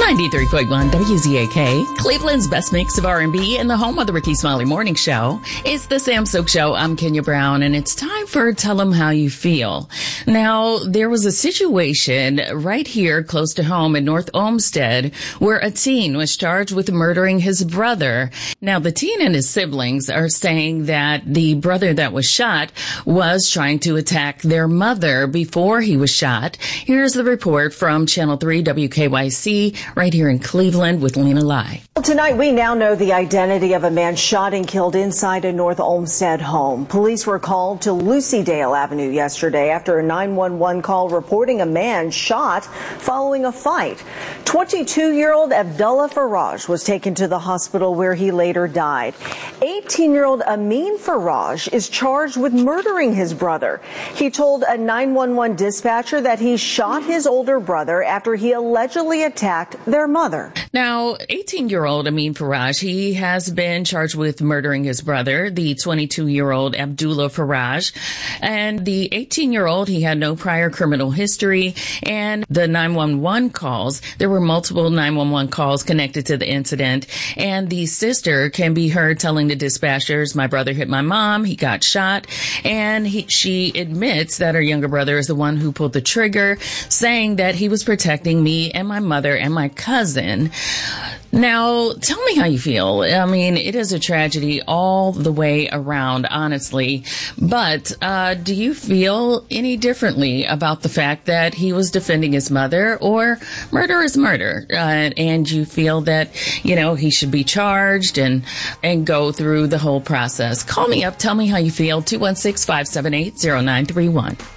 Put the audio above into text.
93.1 WZAK, Cleveland's best mix of R&B and the home of the Ricky Smiley Morning Show. It's the Sam Sook Show. I'm Kenya Brown, and it's time for Tell 'em How You Feel. Now, there was a situation right here close to home in North Olmsted where a teen was charged with murdering his brother. Now, the teen and his siblings are saying that the brother that was shot was trying to attack their mother before he was shot. Here's the report from Channel 3 WKYC right here in Cleveland with Lena Lai. Well, tonight we now know the identity of a man shot and killed inside a North Olmsted home. Police were called to Lucydale Avenue yesterday after a 911 call reporting a man shot following a fight. 22-year-old Abdullah Faraj was taken to the hospital where he later died. 18-year-old Amin Faraj is charged with murdering his brother. He told a 911 dispatcher that he shot his older brother after he allegedly attacked their mother. Now, 18-year-old Amin Faraj, he has been charged with murdering his brother, the 22-year-old Abdullah Faraj. And the 18-year-old, he had no prior criminal history. And the 911 calls, there were multiple 911 calls connected to the incident. And the sister can be heard telling the dispatchers, my brother hit my mom, he got shot. And she admits that her younger brother is the one who pulled the trigger, saying that he was protecting me and my mother and my cousin. Now, tell me how you feel. I mean, it is a tragedy all the way around, honestly. But do you feel any differently about the fact that he was defending his mother, or murder is murder? And you feel that, he should be charged and go through the whole process. Call me up. Tell me how you feel. 216-578-0931.